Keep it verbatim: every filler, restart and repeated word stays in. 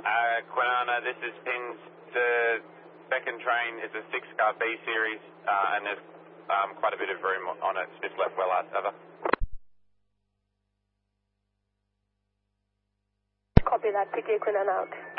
Uh, Kwinana, this is Pins. The second train is a six-car B series, uh, and there's um, quite a bit of room on it. It's just left well out, over. Copy that. P Q Kwinana out.